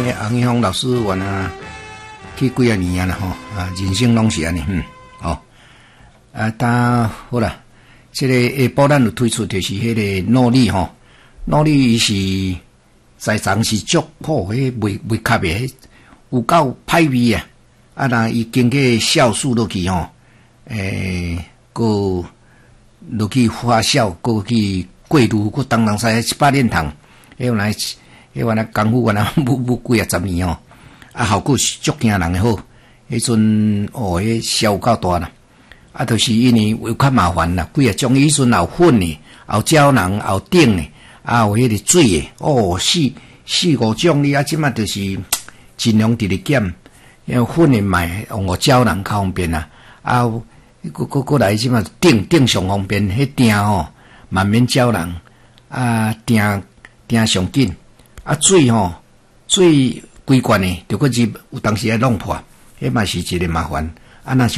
洪一峰老师原来去几啊年啊啦吼，人生拢是安尼，当好啦，这个下晡咱有推出就是迄个脑力吼，脑力是在场是足好，迄袂卡的，有够歹味啊！若伊经过酵素落去吼，佮落去发酵，佮去过滤，佮当使100炼糖，迄原来功夫原来要几啊10年哦，效果是足惊人的好，迄阵迄效够大啦。就是因为有较麻烦啦，几啊种迄阵有粉的，有胶囊，有锭的，有迄个水的，四五种哩，即马就是尽量直直减，因为粉的买用胶囊较方便啦，过来即马锭上方便，迄锭慢慢胶囊，锭上紧，水规罐的，就佫是有当时要弄破，迄嘛是一个麻烦，若是